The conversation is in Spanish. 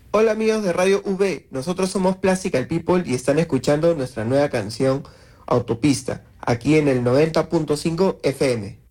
Hola amigos de Radio V, nosotros somos Plastic People y están escuchando nuestra nueva canción Autopista, aquí en el 90.5 FM.